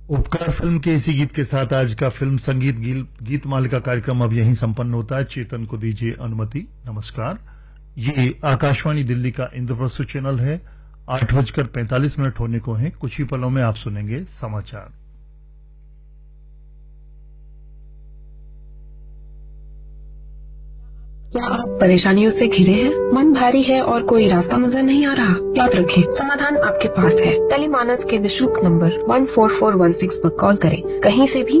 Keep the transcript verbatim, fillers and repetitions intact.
उपकार फिल्म के इसी गीत के साथ आज का फिल्म संगीत गीत, गीत मालिका कार्यक्रम अब यहीं संपन्न होता है। चेतन को दीजिए अनुमति। नमस्कार। ये आकाशवाणी दिल्ली का इंद्रप्रस्थ चैनल है। आठ बजकर पैंतालीस मिनट होने को हैं। कुछ ही पलों में आप सुनेंगे समाचार। क्या आप परेशानियों से घिरे हैं? मन भारी है और कोई रास्ता नजर नहीं आ रहा? याद रखें, समाधान आपके पास है। टेलीमानस के निशुल्क number one four four one six पर कॉल करें। कहीं से भी